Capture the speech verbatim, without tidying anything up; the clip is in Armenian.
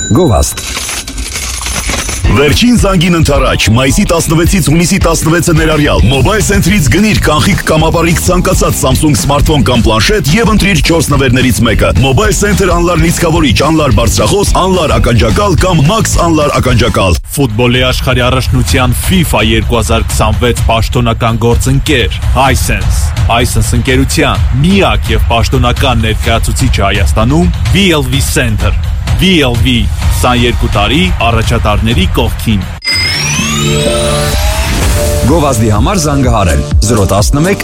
Գովաստ Վերջին զանգին ընթരാճ, մայիսի տասնվեցից հունիսի տասնվեցը ներառյալ, Mobile Center-ից գնիր կանխիկ կամ ապառիկ ցանկացած Samsung սմարթֆոն կամ պլանշետ եւ ընտրիր չորս նվերներից մեկը։ Mobile Center անլար լիցքավորիչ, անլար բարձրախոս, անլար ականջակալ կամ Max անլար ականջակալ։ Ֆուտբոլի աշխարհի առաջնության FIFA երկու հազար քսանվեց պաշտոնական գործընկեր Hisense։ Hisense ընկերության միակ եւ պաշտոնական ներկայացուցիչը Հայաստանում V L V Center։ V L V քսաներկու տարի առաջատարների կողքին։ Գովազդի համար զանգահարել զրո տասնմեկ